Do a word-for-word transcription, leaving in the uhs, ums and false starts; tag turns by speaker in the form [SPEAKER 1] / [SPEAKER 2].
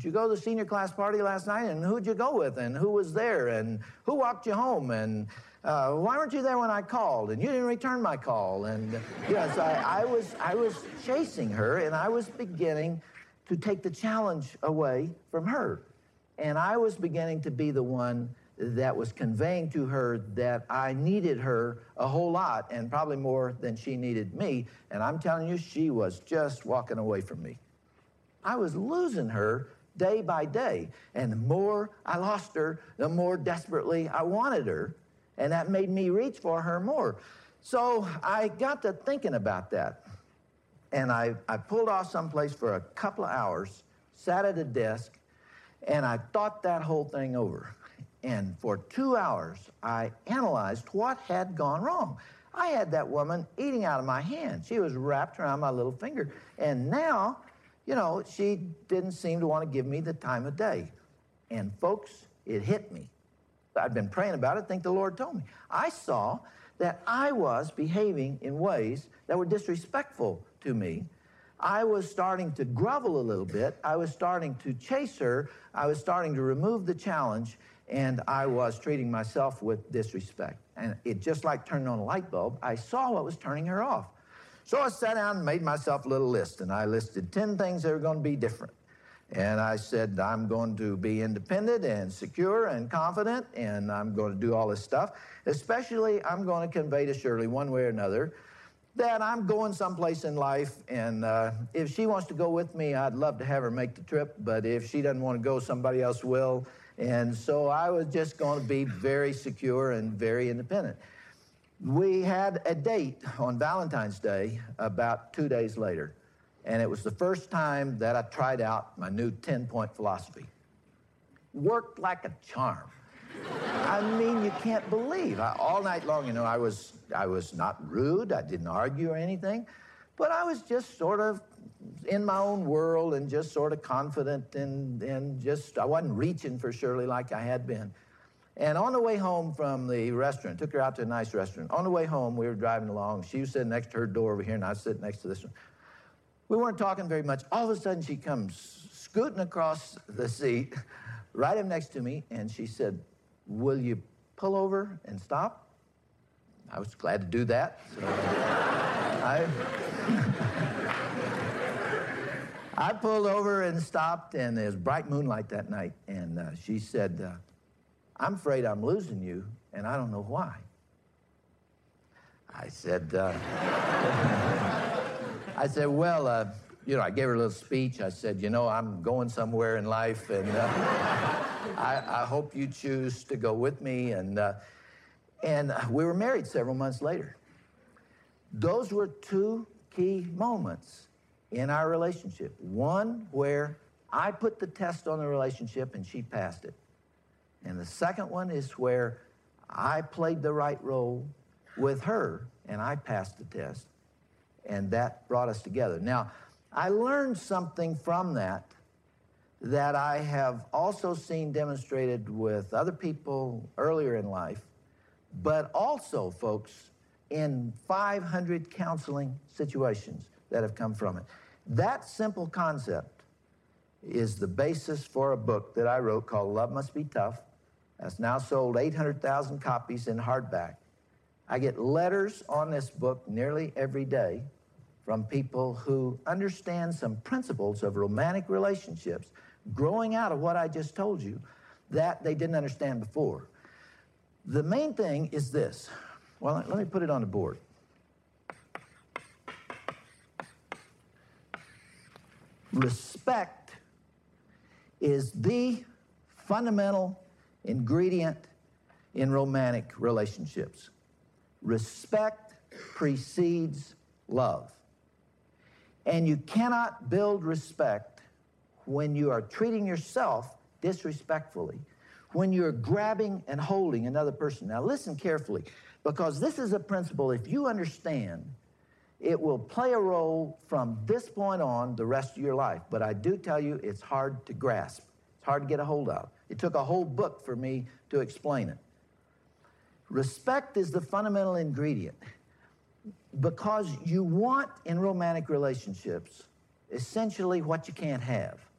[SPEAKER 1] did you go to the senior class party last night? And who'd you go with? And who was there? And who walked you home? And uh, why weren't you there when I called? And you didn't return my call. And yes, I, I was I was chasing her, and I was beginning to take the challenge away from her. And I was beginning to be the one that was conveying to her that I needed her a whole lot, and probably more than she needed me. And I'm telling you, she was just walking away from me. I was losing her day by day. And the more I lost her, the more desperately I wanted her. And that made me reach for her more. So I got to thinking about that. And I, I pulled off someplace for a couple of hours, sat at a desk, and I thought that whole thing over. And for two hours, I analyzed what had gone wrong. I had that woman eating out of my hand. She was wrapped around my little finger. And now, you know, she didn't seem to want to give me the time of day. And folks, it hit me. I'd been praying about it, I think the Lord told me. I saw that I was behaving in ways that were disrespectful to me. I was starting to grovel a little bit. I was starting to chase her. I was starting to remove the challenge, and I was treating myself with disrespect. And it just like turning on a light bulb, I saw what was turning her off. So I sat down and made myself a little list, and I listed ten things that were going to be different. And I said, I'm going to be independent and secure and confident, and I'm going to do all this stuff. Especially, I'm going to convey to Shirley one way or another that I'm going someplace in life, and uh, if she wants to go with me, I'd love to have her make the trip, but if she doesn't want to go, somebody else will. And so I was just going to be very secure and very independent. We had a date on Valentine's Day about two days later, and it was the first time that I tried out my new ten-point philosophy. Worked like a charm. I mean, you can't believe. I, all night long, you know, I was I was not rude. I didn't argue or anything. But I was just sort of in my own world and just sort of confident and, and just, I wasn't reaching for Shirley like I had been. And on the way home from the restaurant, took her out to a nice restaurant. On the way home, we were driving along. She was sitting next to her door over here, and I was sitting next to this one. We weren't talking very much. All of a sudden, she comes scooting across the seat right up next to me, and she said, will you pull over and stop? I was glad to do that. So I, I pulled over and stopped, and there was bright moonlight that night. And uh, she said, uh, I'm afraid I'm losing you, and I don't know why. I said, uh, I said, well, uh, you know, I gave her a little speech. I said, you know, I'm going somewhere in life, and uh, I, I hope you choose to go with me. And, uh, and we were married several months later. Those were two key moments in our relationship. One where I put the test on the relationship and she passed it. And the second one is where I played the right role with her and I passed the test. And that brought us together. Now, I learned something from that that I have also seen demonstrated with other people earlier in life, but also, folks, in five hundred counseling situations that have come from it. That simple concept is the basis for a book that I wrote called Love Must Be Tough. That's now sold eight hundred thousand copies in hardback. I get letters on this book nearly every day from people who understand some principles of romantic relationships growing out of what I just told you that they didn't understand before. The main thing is this. Well, let me put it on the board. Respect is the fundamental ingredient in romantic relationships. Respect precedes love. And you cannot build respect when you are treating yourself disrespectfully, when you're grabbing and holding another person. Now listen carefully, because this is a principle, if you understand, it will play a role from this point on the rest of your life. But I do tell you, it's hard to grasp. It's hard to get a hold of. It took a whole book for me to explain it. Respect is the fundamental ingredient, because you want in romantic relationships essentially what you can't have.